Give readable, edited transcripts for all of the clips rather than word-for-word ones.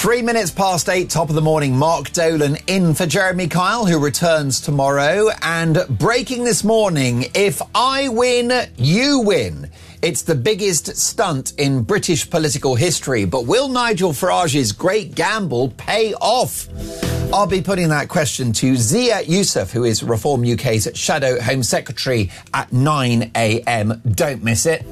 3 minutes past 8, top of the morning. Mark Dolan in for Jeremy Kyle, who returns tomorrow. And breaking this morning, if I win, you win. It's the biggest stunt in British political history. But will Nigel Farage's great gamble pay off? I'll be putting that question to Zia Youssef, who is Reform UK's Shadow Home Secretary at 9 a.m. Don't miss it.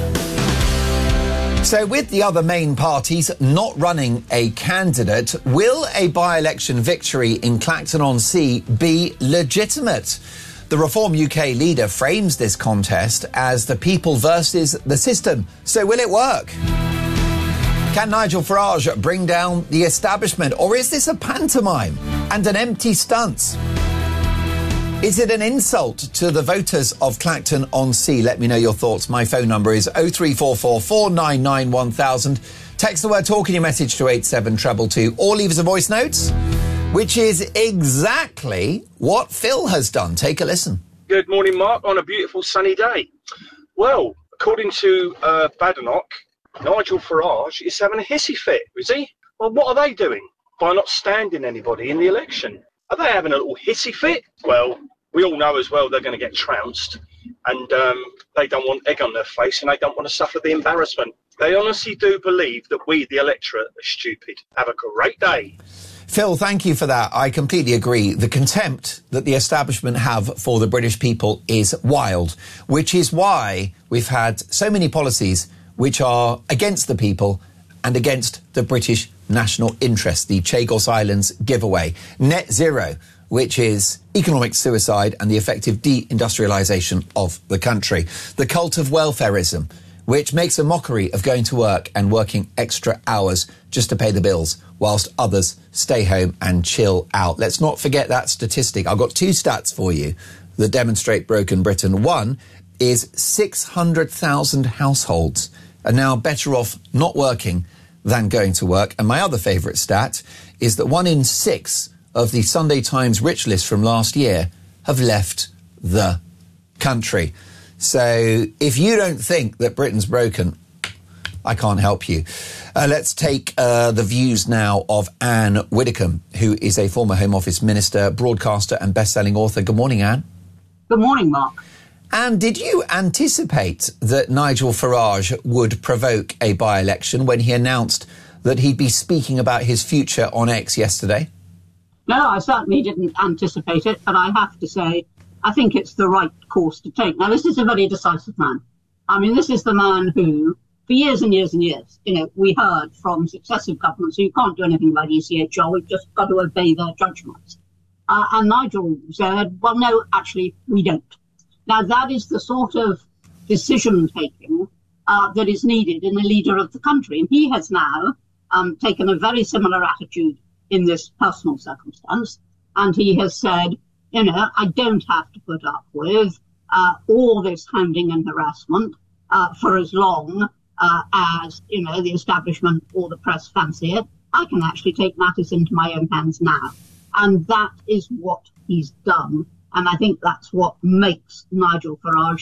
So with the other main parties not running a candidate, will a by-election victory in Clacton-on-Sea be legitimate? The Reform UK leader frames this contest as the people versus the system. So will it work? Can Nigel Farage bring down the establishment, or is this a pantomime and an empty stunt? Is it an insult to the voters of Clacton-on-Sea? Let me know your thoughts. My phone number is 0344 499 1000. Text the word talk in your message to 87222 or leave us a voice note, which is exactly what Phil has done. Take a listen. Good morning, Mark, on a beautiful sunny day. Well, according to Badenoch, Nigel Farage is having a hissy fit, is he? Well, what are they doing by not standing anybody in the election? Are they having a little hissy fit? Well, we all know as well they're going to get trounced, and they don't want egg on their face, and they don't want to suffer the embarrassment. They honestly do believe that we, the electorate, are stupid. Have a great day. Phil, thank you for that. I completely agree. The contempt that the establishment have for the British people is wild, which is why we've had so many policies which are against the people and against the British national interest. The Chagos Islands giveaway, net zero, which is economic suicide and the effective deindustrialisation of the country. The cult of welfareism, which makes a mockery of going to work and working extra hours just to pay the bills, whilst others stay home and chill out. Let's not forget that statistic. I've got two stats for you that demonstrate broken Britain. One is 600,000 households are now better off not working than going to work. And my other favourite stat is that 1 in 6 of the Sunday Times rich list from last year have left the country. So if you don't think that Britain's broken, I can't help you. Let's take the views now of Anne Widdecombe, who is a former Home Office minister, broadcaster and best-selling author. Good morning, Anne. Good morning, Mark. And did you anticipate that Nigel Farage would provoke a by-election when he announced that he'd be speaking about his future on X yesterday? No, I certainly didn't anticipate it, but I have to say, I think it's the right course to take. Now, this is a very decisive man. I mean, this is the man who, for years and years and years, we heard from successive governments, you can't do anything about ECHR, we've just got to obey their judgments. And Nigel said, well, no, actually, we don't. Now, that is the sort of decision-taking that is needed in a leader of the country. And he has now taken a very similar attitude in this personal circumstance. And he has said, I don't have to put up with all this hounding and harassment for as long as, the establishment or the press fancy it. I can actually take matters into my own hands now. And that is what he's done. And I think that's what makes Nigel Farage